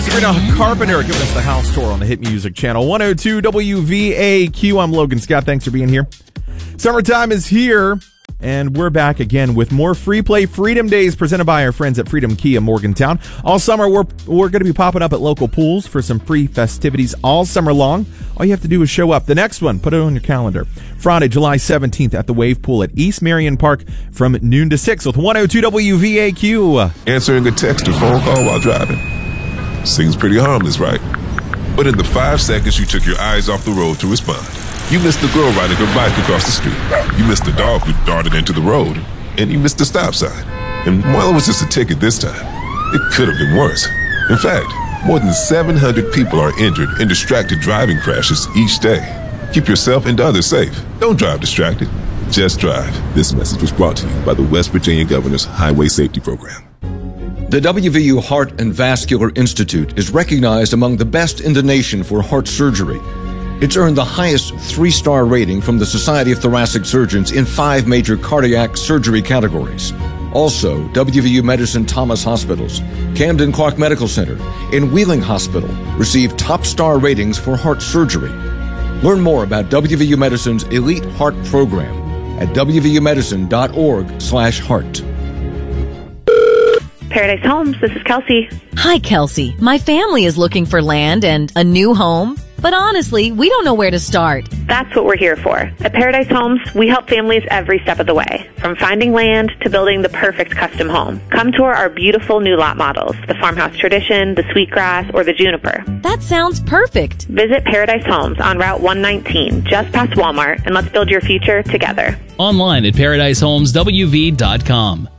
Sabrina Carpenter giving us the house tour on the Hit Music Channel. 102 WVAQ. I'm Logan Scott. Thanks for being here. Summertime is here, and we're back again with more Free Play Freedom Days presented by our friends at Freedom Kia Morgantown. All summer, we're going to be popping up at local pools for some free festivities all summer long. All you have to do is show up. The next one, put it on your calendar. Friday, July 17th at the Wave Pool at East Marion Park from noon to 6 with 102 WVAQ. Answering a text or phone call while driving. Seems pretty harmless, right? But in the 5 seconds you took your eyes off the road to respond, you missed the girl riding her bike across the street. You missed the dog who darted into the road. And you missed the stop sign. And while it was just a ticket this time, it could have been worse. In fact, more than 700 people are injured in distracted driving crashes each day. Keep yourself and others safe. Don't drive distracted. Just drive. This message was brought to you by the West Virginia Governor's Highway Safety Program. The WVU Heart and Vascular Institute is recognized among the best in the nation for heart surgery. It's earned the highest 3-star rating from the Society of Thoracic Surgeons in 5 major cardiac surgery categories. Also, WVU Medicine Thomas Hospitals, Camden Clark Medical Center, and Wheeling Hospital receive top star ratings for heart surgery. Learn more about WVU Medicine's Elite Heart Program at wvumedicine.org/heart. Paradise Homes, this is Kelsey. Hi, Kelsey. My family is looking for land and a new home, but honestly, we don't know where to start. That's what we're here for. At Paradise Homes, we help families every step of the way, from finding land to building the perfect custom home. Come tour our beautiful new lot models, the Farmhouse Tradition, the Sweetgrass, or the Juniper. That sounds perfect. Visit Paradise Homes on Route 119, just past Walmart, and let's build your future together. Online at ParadiseHomesWV.com.